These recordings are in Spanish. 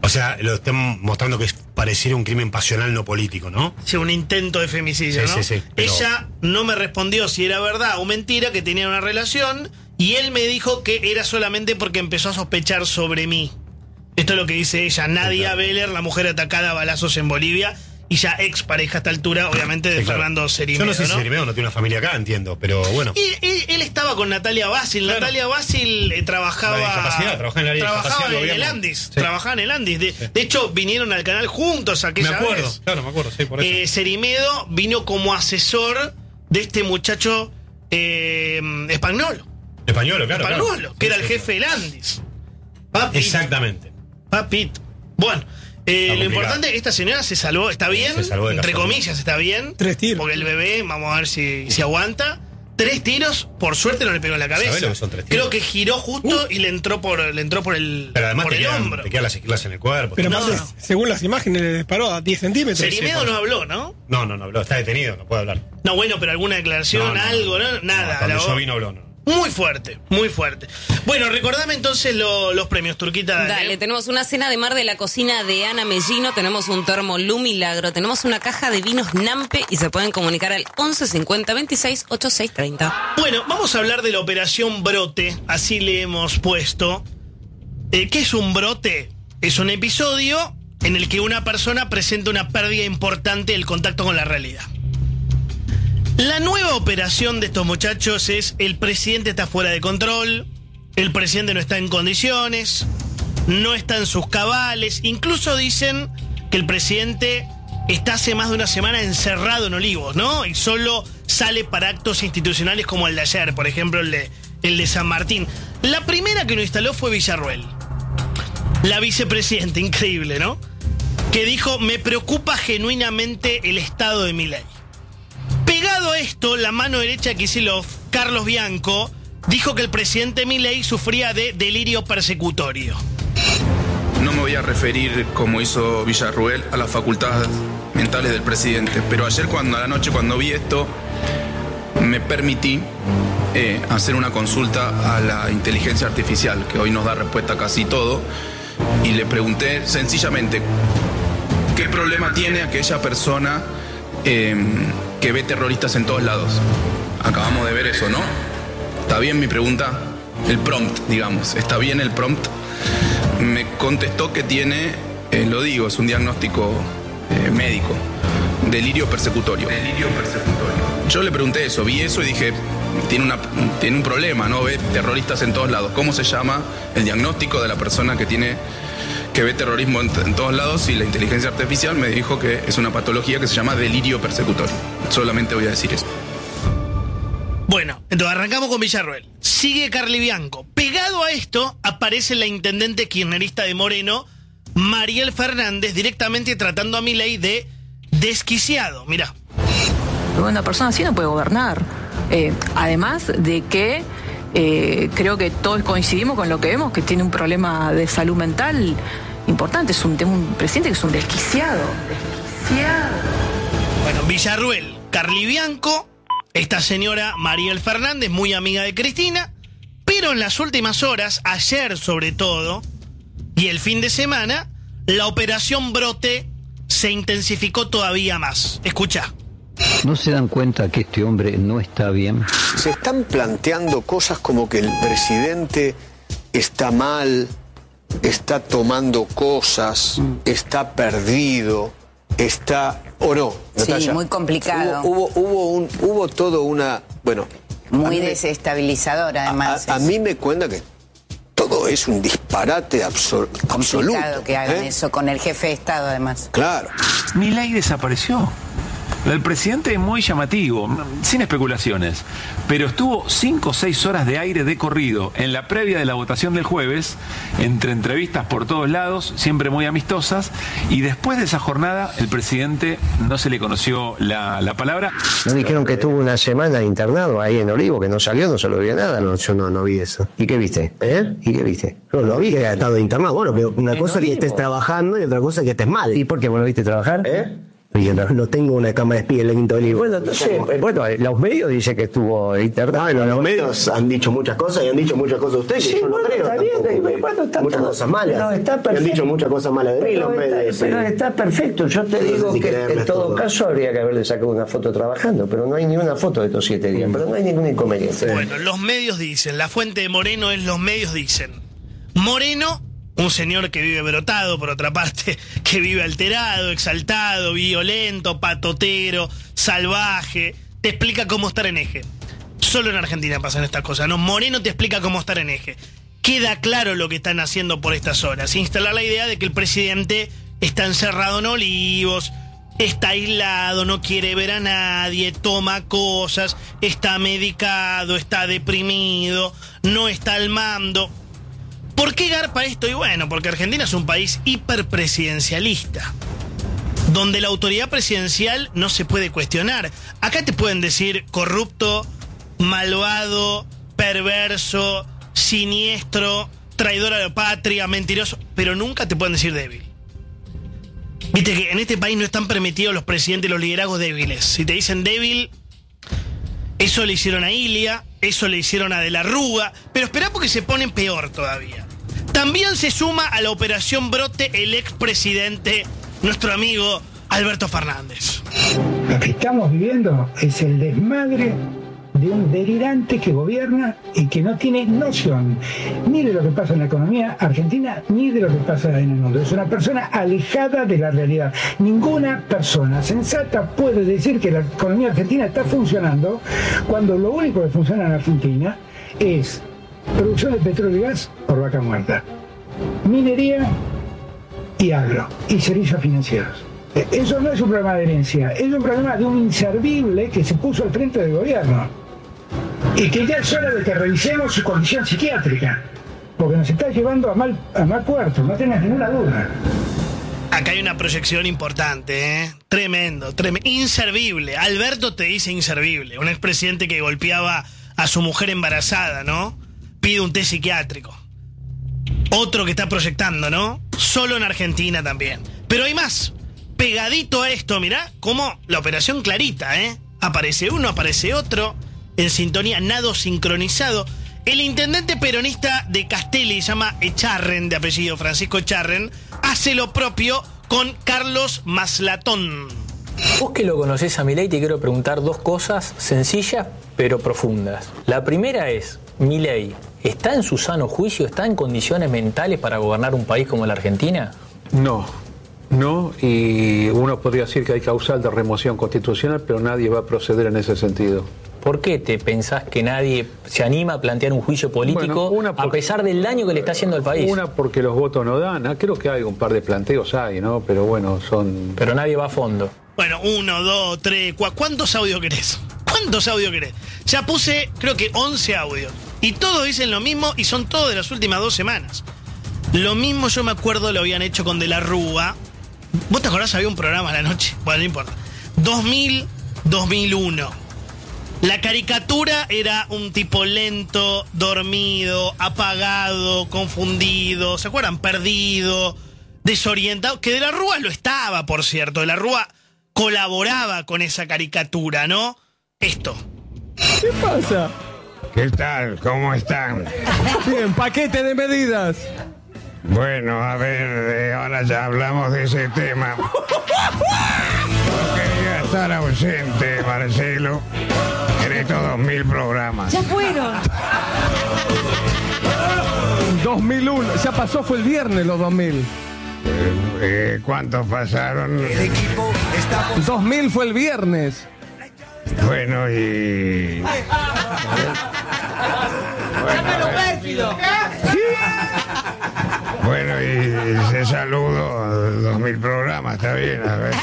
O sea, lo están mostrando que pareciera un crimen pasional no político, ¿no? Sí, un intento de femicidio, sí, ¿no? Sí, pero... Ella no me respondió si era verdad o mentira, que tenían una relación, y él me dijo que era solamente porque empezó a sospechar sobre mí. Esto es lo que dice ella. Nadia Beller, la mujer atacada a balazos en Bolivia, y ya ex pareja a esta altura, obviamente, de Fernando Cerimedo. Yo no sé si Cerimedo no tiene una familia acá, entiendo, pero bueno. Y él estaba con Natalia Basil. Claro. Natalia Basil trabajaba en el Andis. Sí. Trabajaba en el Andis. De hecho, vinieron al canal juntos aquella vez. Me acuerdo, sí, por eso. Cerimedo vino como asesor de este muchacho Espagnolo. Claro. Que era el jefe del Andis. Papito. Exactamente. Papito. Bueno. Lo importante, esta señora se salvó, está bien, entre comillas está bien. 3 tiros. Porque el bebé, vamos a ver si aguanta. 3 tiros, por suerte no le pegó en la cabeza. ¿Sabés lo que son 3 tiros? Creo que giró justo y le entró por el pero además por el hombro. Te quedan las secuelas en el cuerpo. Pero aparte, según las imágenes, le disparó a 10 centímetros. Cerimedo no habló, ¿no? No habló, está detenido, no puede hablar. No, bueno, pero alguna declaración, algo, ¿no? Nada. Cuando yo vi no habló, no. Muy fuerte, muy fuerte. Bueno, recordame entonces los premios, Turquita. Dale, tenemos una cena de mar de la cocina de Ana Mellino, tenemos un termo Lu Milagro, tenemos una caja de vinos Nampe y se pueden comunicar al 11 50 26 86 30. Bueno, vamos a hablar de la operación Brote, así le hemos puesto. ¿Qué es un brote? Es un episodio en el que una persona presenta una pérdida importante del contacto con la realidad. La nueva operación de estos muchachos es: el presidente está fuera de control, el presidente no está en condiciones, no está en sus cabales, incluso dicen que el presidente está hace más de una semana encerrado en Olivos, ¿no? Y solo sale para actos institucionales como el de ayer, por ejemplo el de San Martín. La primera que lo instaló fue Villarruel, la vicepresidenta, increíble, ¿no? Que dijo: me preocupa genuinamente el estado de Milei. Pegado a esto, la mano derecha de Kicillof, Carlos Bianco, dijo que el presidente Milei sufría de delirio persecutorio. No me voy a referir, como hizo Villarruel, a las facultades mentales del presidente, pero ayer a la noche cuando vi esto, me permití hacer una consulta a la inteligencia artificial, que hoy nos da respuesta a casi todo, y le pregunté sencillamente qué problema tiene aquella persona que ve terroristas en todos lados. Acabamos de ver eso, ¿no? ¿Está bien mi pregunta? El prompt, digamos. ¿Está bien el prompt? Me contestó que tiene, es un diagnóstico médico. Delirio persecutorio. Yo le pregunté eso, vi eso y dije, tiene un problema, ¿no? Ve terroristas en todos lados. ¿Cómo se llama el diagnóstico de la persona que ve terrorismo en todos lados? Y la inteligencia artificial me dijo que es una patología que se llama delirio persecutorio. Solamente voy a decir eso. Bueno, entonces arrancamos con Villarruel. Sigue Carly Bianco. Pegado a esto aparece la intendente kirchnerista de Moreno, Mariel Fernández, directamente tratando a Milei de desquiciado. Mirá. Una persona así no puede gobernar. Además de que creo que todos coincidimos con lo que vemos, que tiene un problema de salud mental importante. Es un presidente que es un desquiciado. Bueno, Villarruel, Carly Bianco, esta señora Mariel Fernández, muy amiga de Cristina, pero en las últimas horas, ayer sobre todo, y el fin de semana, la operación Brote se intensificó todavía más. Escuchá. ¿No se dan cuenta que este hombre no está bien? Se están planteando cosas como que el presidente está mal, está tomando cosas, está perdido, está... ¿O no, Natalia? Sí, muy complicado. Hubo todo una... Bueno... Muy desestabilizador, además. A mí me cuenta que todo es un disparate absoluto. Complicado que hagan eso con el jefe de Estado, además. Claro. Milei desapareció. El presidente es muy llamativo, sin especulaciones, pero estuvo 5 o 6 horas de aire de corrido en la previa de la votación del jueves, entre entrevistas por todos lados, siempre muy amistosas, y después de esa jornada el presidente no se le conoció la palabra. ¿No dijeron que estuvo una semana internado ahí en Olivo, que no salió, no se lo vio nada? No, yo no vi eso. ¿Y qué viste? ¿Y qué viste? Yo lo vi que había estado internado. Bueno, pero una cosa es que estés trabajando y otra cosa es que estés mal. ¿Y por qué vos lo viste trabajar? Y no tengo una cama de espía en el Quinto Olivo. Bueno, entonces, los medios dicen que estuvo internado. Bueno, los medios han dicho muchas cosas y han dicho muchas cosas de usted. Sí, yo no creo. Está bien, está muchas cosas malas. Pero está perfecto. Han dicho muchas cosas malas de mí los medios. Pero está perfecto. Yo te digo que en todo caso habría que haberle sacado una foto trabajando, pero no hay ni una foto de estos 7 días. Pero no hay ningún inconveniente. Bueno, los medios dicen, la fuente de Moreno es los medios dicen. Moreno, un señor que vive brotado, por otra parte, que vive alterado, exaltado, violento, patotero, salvaje, te explica cómo estar en eje. Solo en Argentina pasan estas cosas, ¿no? Moreno te explica cómo estar en eje. Queda claro lo que están haciendo por estas horas. Instalar la idea de que el presidente está encerrado en Olivos, está aislado, no quiere ver a nadie, toma cosas, está medicado, está deprimido, no está al mando. ¿Por qué garpa esto? Y bueno, porque Argentina es un país hiperpresidencialista, donde la autoridad presidencial no se puede cuestionar. Acá te pueden decir corrupto, malvado, perverso, siniestro, traidor a la patria, mentiroso, pero nunca te pueden decir débil. Viste que en este país no están permitidos los presidentes y los liderazgos débiles. Si te dicen débil, eso le hicieron a Ilia, eso le hicieron a De la Rúa, pero esperá porque se ponen peor todavía. También se suma a la operación Brote el expresidente, nuestro amigo Alberto Fernández. Lo que estamos viviendo es el desmadre de un delirante que gobierna y que no tiene noción ni de lo que pasa en la economía argentina ni de lo que pasa en el mundo. Es una persona alejada de la realidad. Ninguna persona sensata puede decir que la economía argentina está funcionando cuando lo único que funciona en Argentina es producción de petróleo y gas por vaca muerta, minería y agro y servicios financieros. Eso no es un problema de herencia, es un problema de un inservible que se puso al frente del gobierno y que ya es hora de que revisemos su condición psiquiátrica, porque nos está llevando a mal puerto, no tengas ninguna duda. Acá hay una proyección importante, ¿eh? Tremendo, inservible. Alberto te dice inservible, un expresidente que golpeaba a su mujer embarazada, ¿no? Pide un test psiquiátrico. Otro que está proyectando, ¿no? Solo en Argentina también. Pero hay más. Pegadito a esto, mirá, como la operación Clarita, ¿eh? Aparece uno, aparece otro, en sintonía, nado sincronizado. El intendente peronista de Castelli, se llama Echarren, de apellido Francisco Echarren, hace lo propio con Carlos Maslatón. Vos que lo conocés a Milei, te quiero preguntar 2 cosas sencillas pero profundas. La primera es, Milei, ¿está en su sano juicio, está en condiciones mentales para gobernar un país como la Argentina? No, y uno podría decir que hay causal de remoción constitucional, pero nadie va a proceder en ese sentido. ¿Por qué te pensás que nadie se anima a plantear un juicio político a pesar del daño que le está haciendo al país? Una, porque los votos no dan. Creo que hay un par de planteos, ¿no? Pero bueno, son... Pero nadie va a fondo. Bueno, 1, 2, 3, 4... ¿Cuántos audios querés? Ya puse, creo que 11 audios. Y todos dicen lo mismo y son todos de las últimas 2 semanas. Lo mismo yo me acuerdo lo habían hecho con De la Rúa. ¿Vos te acordás? Había un programa a la noche. Bueno, no importa. 2000, 2001. La caricatura era un tipo lento, dormido, apagado, confundido. ¿Se acuerdan? Perdido, desorientado. Que De la Rúa lo estaba, por cierto. De la Rúa colaboraba con esa caricatura, ¿no? Esto. ¿Qué pasa? ¿Qué tal? ¿Cómo están? Bien, paquete de medidas. Bueno, a ver, ahora ya hablamos de ese tema. No quería estar ausente, Marcelo, en estos 2000 programas. Ya fueron. 2001, ya pasó, fue el viernes los 2000. ¿Cuántos pasaron? 2000 fue el viernes. Bueno, y... Bueno, y ese saludo, 2000 programas, está bien, a ver.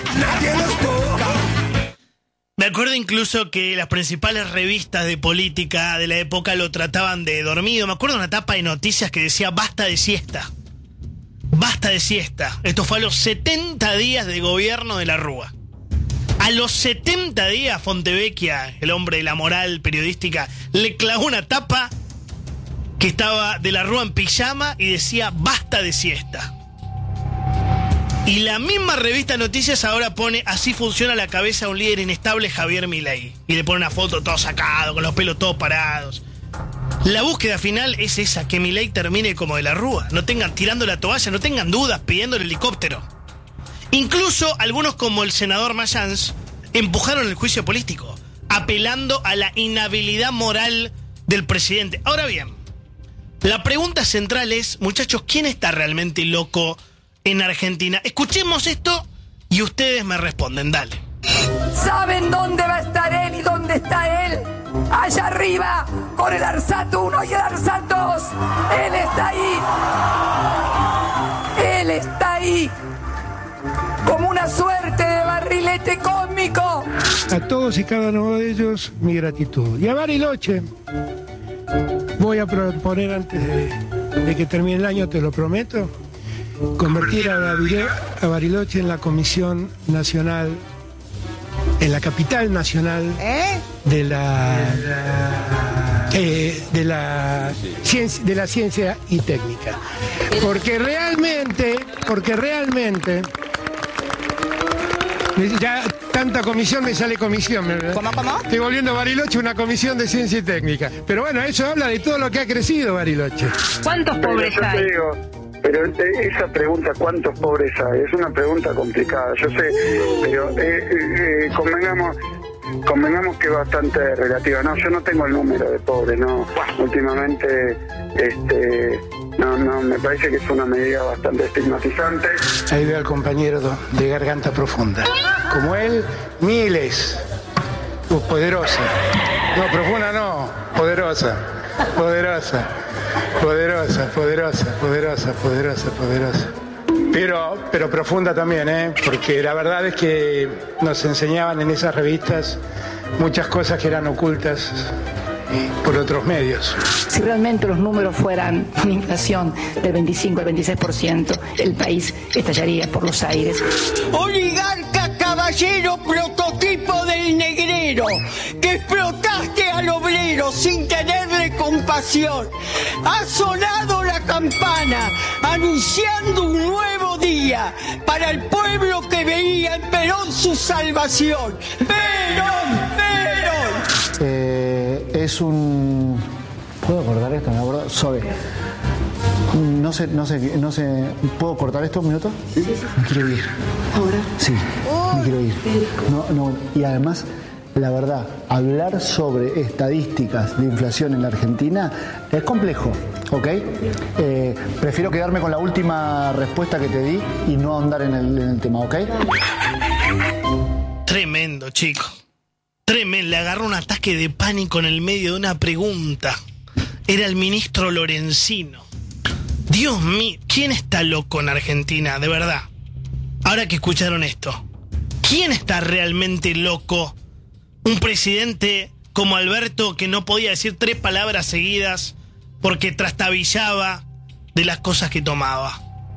Me acuerdo incluso que las principales revistas de política de la época lo trataban de dormido. Me acuerdo de una tapa de noticias que decía basta de siesta. Basta de siesta. Esto fue a los 70 días de gobierno de la Rúa. A los 70 días, Fontevecchia, el hombre de la moral periodística, le clavó una tapa que estaba De la Rúa en pijama y decía basta de siesta. Y la misma revista Noticias ahora pone: así funciona la cabeza de un líder inestable, Javier Milei. Y le pone una foto todo sacado, con los pelos todos parados. La búsqueda final es esa, que Milei termine como de la Rúa. No tengan tirando la toalla, no tengan dudas, pidiendo el helicóptero. Incluso algunos, como el senador Mayans, empujaron el juicio político, apelando a la inhabilidad moral del presidente. Ahora bien, la pregunta central es, muchachos, ¿quién está realmente loco en Argentina? Escuchemos esto y ustedes me responden, dale. ¿Saben dónde va a estar él y dónde está él? Allá arriba, con el ARSAT 1 y el ARSAT 2. Él está ahí. Él está ahí. Como una suerte de barrilete cósmico. A todos y cada uno de ellos, mi gratitud. Y a Bariloche, voy a proponer antes de que termine el año, te lo prometo, convertir a Bariloche en la Comisión Nacional, en la capital nacional de la ciencia y técnica. Porque realmente, ya tanta comisión me sale comisión. ¿Cómo? Estoy volviendo Bariloche una comisión de ciencia y técnica. Pero bueno, eso habla de todo lo que ha crecido Bariloche. ¿Cuántos pobres hay? Pero esa pregunta, ¿cuántos pobres hay? Es una pregunta complicada, yo sé, pero convengamos que es bastante relativa. No, yo no tengo el número de pobres, no. Últimamente, no, me parece que es una medida bastante estigmatizante. Ahí veo al compañero de garganta profunda. Como él, miles. Poderosa. No, profunda no, poderosa. Poderosa. Pero profunda también, porque la verdad es que nos enseñaban en esas revistas muchas cosas que eran ocultas por otros medios. Si realmente los números fueran una inflación del 25 al 26%, el país estallaría por los aires. Oligarca caballero prototipo del negrero, que explotaste al obrero sin tenerle compasión. Ha sonado la campana anunciando un nuevo día para el pueblo que veía en Perón su salvación. ¡Perón! Es un... ¿Puedo cortar esto? ¿Me acuerdo? No sé. ¿Puedo cortar esto un minuto? Sí. Me quiero ir. ¿Ahora? Sí, me quiero ir. No. Y además, la verdad, hablar sobre estadísticas de inflación en la Argentina es complejo, ¿ok? Prefiero quedarme con la última respuesta que te di y no ahondar en el tema, ¿ok? Tremendo, chico. Tremendo, le agarró un ataque de pánico en el medio de una pregunta. Era el ministro Lorenzino. Dios mío, ¿quién está loco en Argentina, de verdad? Ahora que escucharon esto, ¿quién está realmente loco? Un presidente como Alberto, que no podía decir 3 palabras seguidas porque trastabillaba de las cosas que tomaba.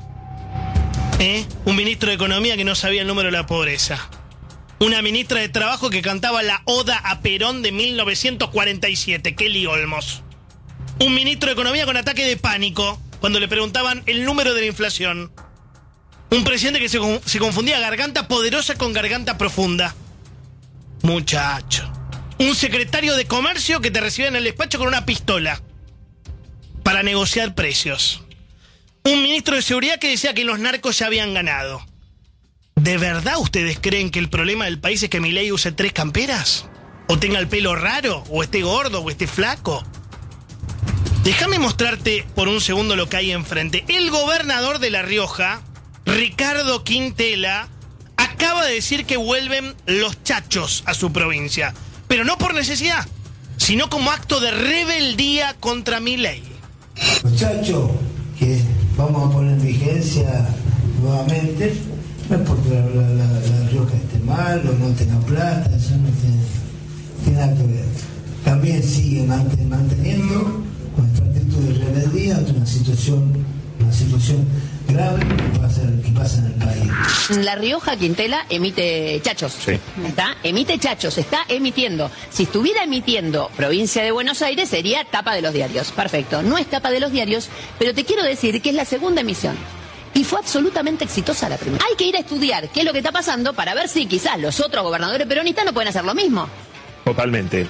Un ministro de Economía que no sabía el número de la pobreza. Una ministra de Trabajo que cantaba la Oda a Perón de 1947, Kelly Olmos. Un ministro de Economía con ataque de pánico cuando le preguntaban el número de la inflación. Un presidente que se confundía garganta poderosa con garganta profunda. Muchacho. Un secretario de Comercio que te recibía en el despacho con una pistola para negociar precios. Un ministro de Seguridad que decía que los narcos ya habían ganado. ¿De verdad ustedes creen que el problema del país es que Milei use 3 camperas? ¿O tenga el pelo raro? ¿O esté gordo? ¿O esté flaco? Déjame mostrarte por un segundo lo que hay enfrente. El gobernador de La Rioja, Ricardo Quintela, acaba de decir que vuelven los chachos a su provincia. Pero no por necesidad, sino como acto de rebeldía contra Milei. Los chachos que vamos a poner en vigencia nuevamente, no es porque la Rioja esté mal o no tenga plata, eso no tiene nada que ver. También sigue manteniendo con esta actitud de rebeldía una situación grave que pasa en el país. La Rioja, Quintela, emite chachos. Sí. Emite chachos, está emitiendo. Si estuviera emitiendo Provincia de Buenos Aires, sería tapa de los diarios. Perfecto. No es tapa de los diarios, pero te quiero decir que es la segunda emisión. Y fue absolutamente exitosa la primera. Hay que ir a estudiar qué es lo que está pasando para ver si quizás los otros gobernadores peronistas no pueden hacer lo mismo. Totalmente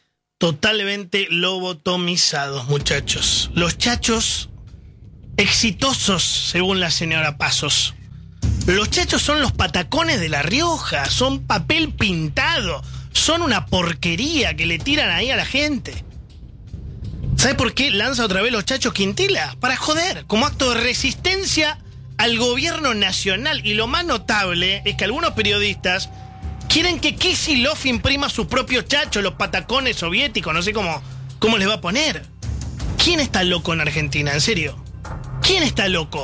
lobotomizados, muchachos. Los chachos exitosos, según la señora Pasos. Los chachos son los patacones de La Rioja, son papel pintado, son una porquería que le tiran ahí a la gente. ¿Sabe por qué lanza otra vez los chachos Quintela? Para joder, como acto de resistencia al gobierno nacional. Y lo más notable es que algunos periodistas quieren que Kicillof imprima sus propios chachos, los patacones soviéticos, no sé cómo les va a poner. ¿Quién está loco en Argentina? ¿En serio? ¿Quién está loco?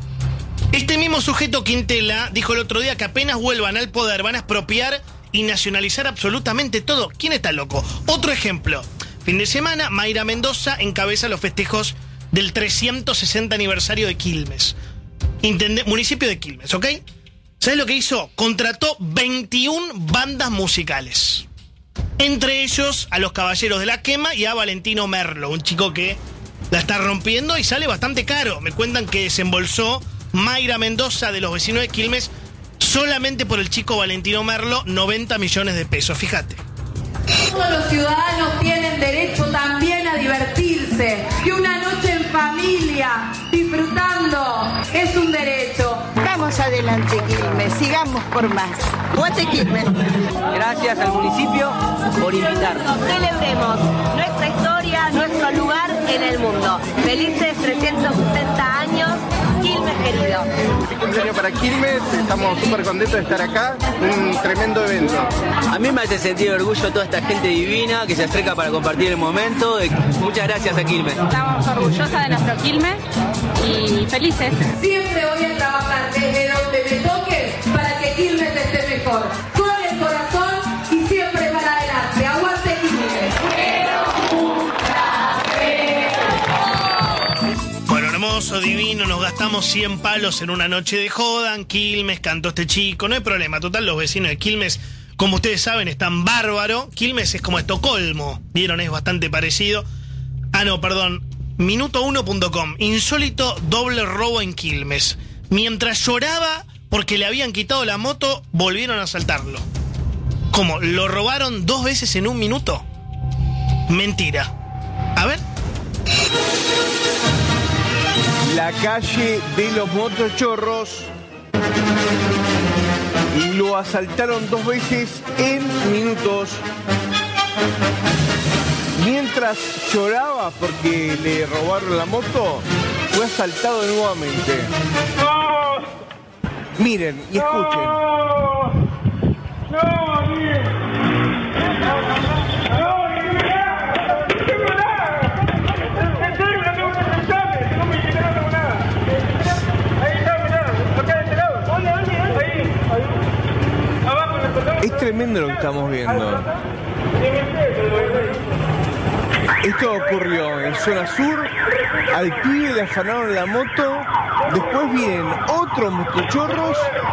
Este mismo sujeto Quintela dijo el otro día que apenas vuelvan al poder van a expropiar y nacionalizar absolutamente todo. ¿Quién está loco? Otro ejemplo. Fin de semana, Mayra Mendoza encabeza los festejos del 360 aniversario de Quilmes. Municipio de Quilmes, ¿ok? ¿Sabes lo que hizo? Contrató 21 bandas musicales. Entre ellos a los Caballeros de la Quema y a Valentino Merlo, un chico que la está rompiendo y sale bastante caro. Me cuentan que desembolsó Mayra Mendoza de los vecinos de Quilmes solamente por el chico Valentino Merlo 90 millones de pesos, fíjate. Todos los ciudadanos tienen derecho también a divertirse, que una noche en familia, disfrutando, es un derecho. Vamos adelante, Quilmes, sigamos por más. ¡Aguante, Quilmes! Gracias al municipio por invitarnos. Celebremos nuestra historia, nuestro lugar en el mundo. Felices 360 años, Quilmes querido. Feliz cumpleaños para Quilmes, estamos súper contentos de estar acá, un tremendo evento. A mí me hace sentir orgullo toda esta gente divina que se acerca para compartir el momento. Muchas gracias a Quilmes. Estamos orgullosas de nuestro Quilmes y felices. Siempre voy a trabajar desde donde me toque para que Quilmes esté mejor. Con el corazón y siempre para adelante. ¡Aguante Quilmes! Bueno, hermoso, divino, nos gastamos 100 palos en una noche de joda. En Quilmes cantó este chico, no hay problema. Total, los vecinos de Quilmes, como ustedes saben, están bárbaro. Quilmes es como Estocolmo, ¿vieron? Es bastante parecido. Minuto1.com. Insólito doble robo en Quilmes. Mientras lloraba porque le habían quitado la moto, volvieron a asaltarlo. ¿Cómo? ¿Lo robaron 2 veces en 1 minuto? Mentira. A ver. La calle de los motochorros. Y lo asaltaron 2 veces en minutos. Mientras lloraba porque le robaron la moto, fue asaltado nuevamente. Miren y escuchen. Es tremendo lo que estamos viendo. Esto ocurrió en zona sur, al pibe le afanaron la moto, después vienen otros motochorros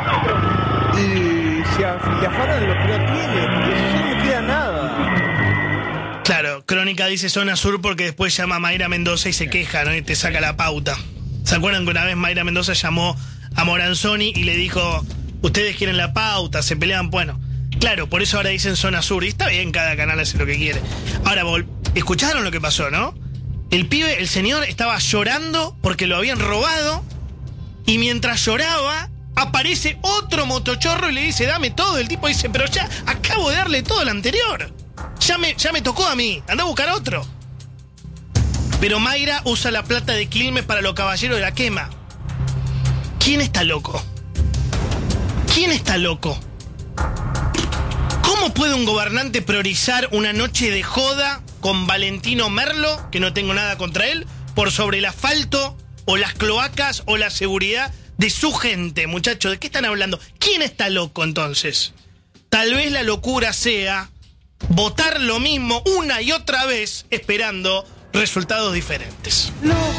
y le afanan lo que no tiene, porque eso no queda nada. Claro, Crónica dice zona sur porque después llama a Mayra Mendoza y se queja, ¿no? Y te saca la pauta. ¿Se acuerdan que una vez Mayra Mendoza llamó a Moranzoni y le dijo, ustedes quieren la pauta, se pelean? Bueno, claro, por eso ahora dicen zona sur, y está bien, cada canal hace lo que quiere. Ahora, escucharon lo que pasó, ¿no? El señor estaba llorando porque lo habían robado, y mientras lloraba, aparece otro motochorro y le dice, dame todo. El tipo dice, pero ya acabo de darle todo el anterior. Ya me tocó a mí, anda a buscar otro. Pero Mayra usa la plata de Quilmes para los Caballeros de la Quema. ¿Quién está loco? ¿Quién está loco? ¿Cómo puede un gobernante priorizar una noche de joda con Valentino Merlo, que no tengo nada contra él, por sobre el asfalto o las cloacas o la seguridad de su gente, muchachos? ¿De qué están hablando? ¿Quién está loco entonces? Tal vez la locura sea votar lo mismo una y otra vez esperando resultados diferentes.